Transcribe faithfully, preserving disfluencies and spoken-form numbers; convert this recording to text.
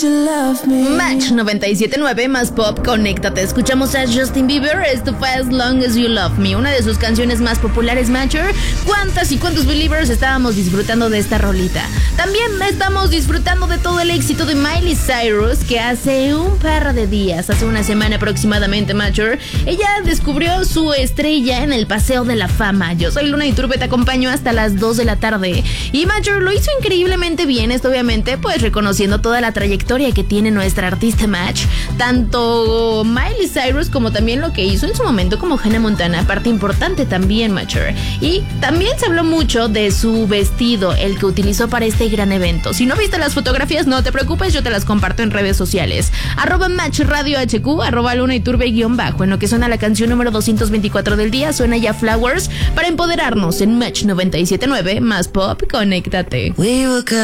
as you love me. Match noventa y siete punto nueve más pop, conéctate. Escuchamos a Justin Bieber, esto fue As Long As You Love Me, una de sus canciones más populares, Matcher. ¿Cuántas y cuántos believers estábamos disfrutando de esta rolita? También estamos disfrutando de todo el éxito de Miley Cyrus, que hace un par de días, hace una semana aproximadamente, Matcher, ella descubrió su estrella en el Paseo de la Fama. Yo soy Luna Iturbe, te acompaño hasta las dos de la tarde. Y Matcher lo hizo increíblemente bien, esto obviamente pues reconociendo toda la trayectoria que tiene nuestra artista Match, tanto Miley Cyrus como también lo que hizo en su momento como Hannah Montana, parte importante también, Matcher. Y también se habló mucho de su vestido, el que utilizó para este gran evento. Si no viste las fotografías, no te preocupes, yo te las comparto en redes sociales. Arroba Match Radio H Q, arroba Luna Iturbe guión bajo. En lo que suena la canción número doscientos veinticuatro del día, suena ya Flowers para empoderarnos en Match noventa y siete punto nueve más pop, conéctate. We were